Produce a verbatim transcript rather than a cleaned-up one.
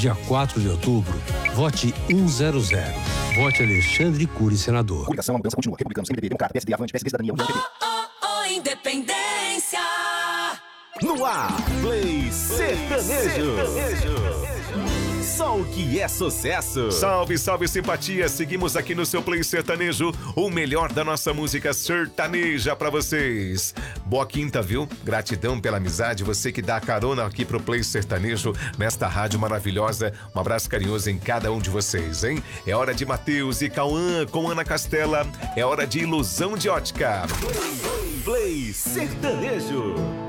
dia quatro de outubro, vote cem. Vote Alexandre Cury, senador. Coligação, a mudança continua. Republicanos, M D B, Democrata, P S D, Avante, P S D, Cidadania, União, P T. Oh, oh, oh, independência. No ar, Play Sertanejo. Só o que é sucesso. Salve, salve, simpatia. Seguimos aqui no seu Play Sertanejo, o melhor da nossa música sertaneja pra vocês. Boa quinta, viu? Gratidão pela amizade, você que dá carona aqui pro Play Sertanejo, nesta rádio maravilhosa. Um abraço carinhoso em cada um de vocês, hein? É hora de Matheus e Cauã com Ana Castela. É hora de Ilusão de Ótica. Play Sertanejo.